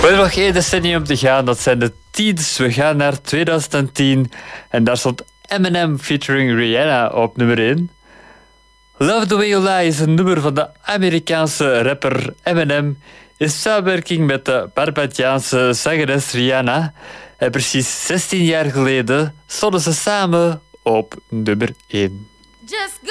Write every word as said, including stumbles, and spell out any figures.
We hebben nog één decennium te gaan. Dat zijn de teens. We gaan naar twintig tien. En daar stond Eminem featuring Rihanna op nummer één. Love the Way You Lie is een nummer van de Amerikaanse rapper Eminem in samenwerking met de Barbadiaanse zangeres Rihanna. En precies zestien jaar geleden stonden ze samen op nummer één. Just go